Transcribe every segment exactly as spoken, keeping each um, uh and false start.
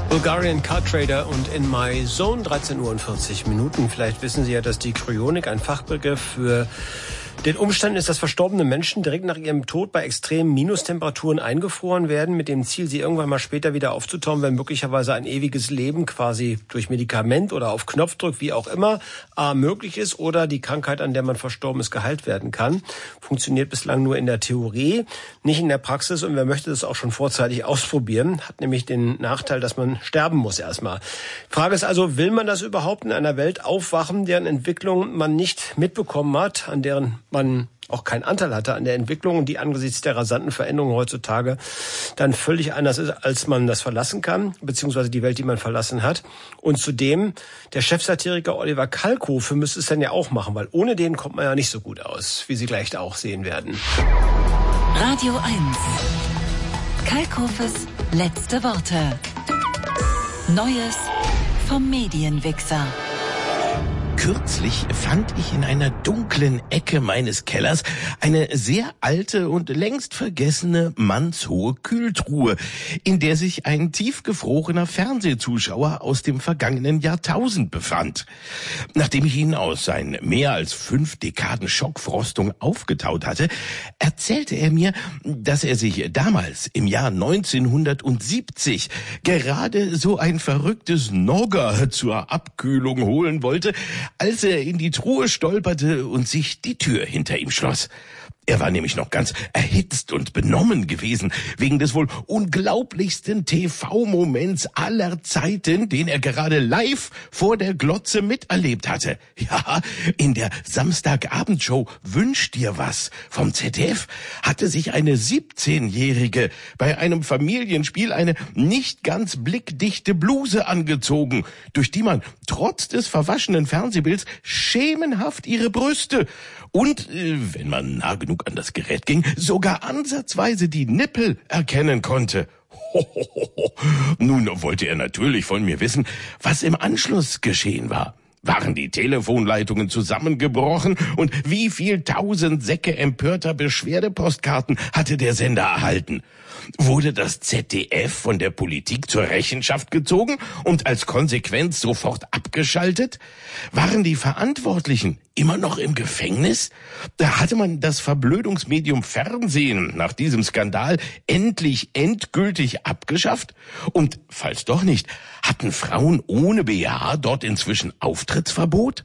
Bulgarian Car Trader und In My Zone, dreizehn Uhr und vierzig Minuten. Vielleicht wissen Sie ja, dass die Kryonik ein Fachbegriff für den Umstand ist, dass verstorbene Menschen direkt nach ihrem Tod bei extremen Minustemperaturen eingefroren werden, mit dem Ziel, sie irgendwann mal später wieder aufzutauen, wenn möglicherweise ein ewiges Leben quasi durch Medikament oder auf Knopfdruck, wie auch immer, A, möglich ist oder die Krankheit, an der man verstorben ist, geheilt werden kann. Funktioniert bislang nur in der Theorie, nicht in der Praxis, und wer möchte das auch schon vorzeitig ausprobieren, hat nämlich den Nachteil, dass man sterben muss erstmal. Frage ist also, will man das überhaupt in einer Welt aufwachen, deren Entwicklung man nicht mitbekommen hat, an deren man auch keinen Anteil hatte an der Entwicklung und die angesichts der rasanten Veränderungen heutzutage dann völlig anders ist, als man das verlassen kann, beziehungsweise die Welt, die man verlassen hat. Und zudem, der Chefsatiriker Oliver Kalkofe müsste es dann ja auch machen, weil ohne den kommt man ja nicht so gut aus, wie Sie gleich auch sehen werden. Radio eins. Kalkofes letzte Worte. Neues vom Medienwichser. Kürzlich fand ich in einer dunklen Ecke meines Kellers eine sehr alte und längst vergessene mannshohe Kühltruhe, in der sich ein tiefgefrorener Fernsehzuschauer aus dem vergangenen Jahrtausend befand. Nachdem ich ihn aus seinen mehr als fünf Dekaden Schockfrostung aufgetaut hatte, erzählte er mir, dass er sich damals im Jahr neunzehnhundertsiebzig gerade so ein verrücktes Nogger zur Abkühlung holen wollte, als er in die Truhe stolperte und sich die Tür hinter ihm schloss. Er war nämlich noch ganz erhitzt und benommen gewesen, wegen des wohl unglaublichsten T V-Moments aller Zeiten, den er gerade live vor der Glotze miterlebt hatte. Ja, in der Samstagabendshow Wünsch dir was vom Z D F hatte sich eine siebzehnjährige bei einem Familienspiel eine nicht ganz blickdichte Bluse angezogen, durch die man trotz des verwaschenen Fernsehbilds schemenhaft ihre Brüste und, äh, wenn man nah genug an das Gerät ging, sogar ansatzweise die Nippel erkennen konnte. Hohoho. Nun wollte er natürlich von mir wissen, was im Anschluss geschehen war. Waren die Telefonleitungen zusammengebrochen und wie viel tausend Säcke empörter Beschwerdepostkarten hatte der Sender erhalten? Wurde das Z D F von der Politik zur Rechenschaft gezogen und als Konsequenz sofort abgeschaltet? Waren die Verantwortlichen immer noch im Gefängnis? Da hatte man das Verblödungsmedium Fernsehen nach diesem Skandal endlich endgültig abgeschafft? Und falls doch nicht, hatten Frauen ohne B H dort inzwischen Auftrittsverbot?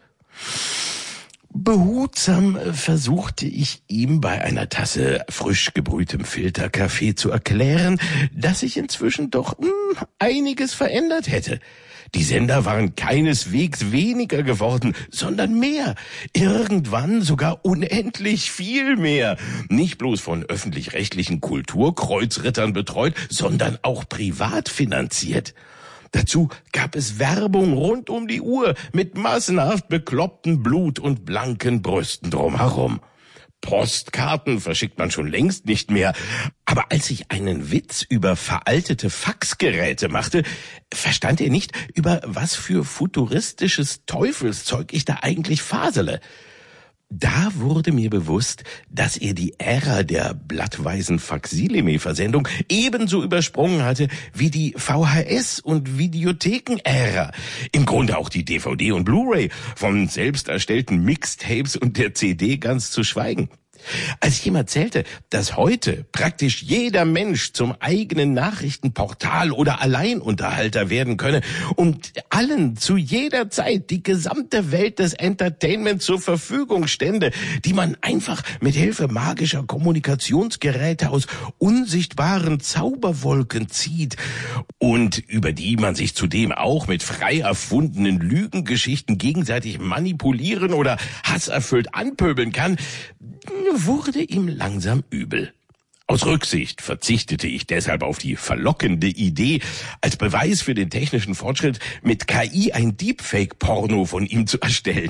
Behutsam versuchte ich ihm bei einer Tasse frisch gebrühtem Filterkaffee zu erklären, dass sich inzwischen doch mh, einiges verändert hätte. Die Sender waren keineswegs weniger geworden, sondern mehr. Irgendwann sogar unendlich viel mehr. Nicht bloß von öffentlich-rechtlichen Kulturkreuzrittern betreut, sondern auch privat finanziert. Dazu gab es Werbung rund um die Uhr mit massenhaft bekloppten Blut- und blanken Brüsten drumherum. Postkarten verschickt man schon längst nicht mehr. Aber als ich einen Witz über veraltete Faxgeräte machte, verstand er nicht, über was für futuristisches Teufelszeug ich da eigentlich fasele. Da wurde mir bewusst, dass er die Ära der blattweisen Faksimile-Versendung ebenso übersprungen hatte wie die V H S- und Videotheken-Ära. Im Grunde auch die D V D und Blu-ray, von selbst erstellten Mixtapes und der C D ganz zu schweigen. Als ich ihm erzählte, dass heute praktisch jeder Mensch zum eigenen Nachrichtenportal oder Alleinunterhalter werden könne und allen zu jeder Zeit die gesamte Welt des Entertainments zur Verfügung stände, die man einfach mit Hilfe magischer Kommunikationsgeräte aus unsichtbaren Zauberwolken zieht und über die man sich zudem auch mit frei erfundenen Lügengeschichten gegenseitig manipulieren oder hasserfüllt anpöbeln kann, wurde ihm langsam übel. Aus Rücksicht verzichtete ich deshalb auf die verlockende Idee, als Beweis für den technischen Fortschritt mit K I ein Deepfake-Porno von ihm zu erstellen.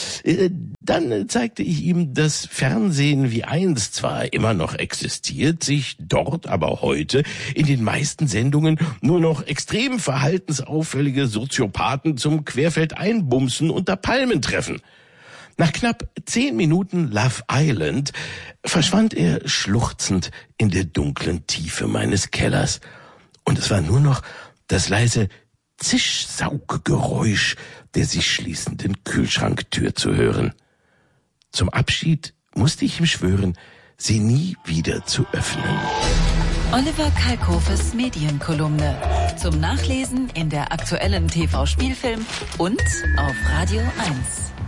Dann zeigte ich ihm, dass Fernsehen wie einst zwar immer noch existiert, sich dort aber heute in den meisten Sendungen nur noch extrem verhaltensauffällige Soziopathen zum Querfeldeinbumsen unter Palmen treffen. Nach knapp zehn Minuten Love Island verschwand er schluchzend in der dunklen Tiefe meines Kellers. Und es war nur noch das leise Zischsauggeräusch der sich schließenden Kühlschranktür zu hören. Zum Abschied musste ich ihm schwören, sie nie wieder zu öffnen. Oliver Kalkofes Medienkolumne. Zum Nachlesen in der aktuellen T V-Spielfilm und auf Radio eins.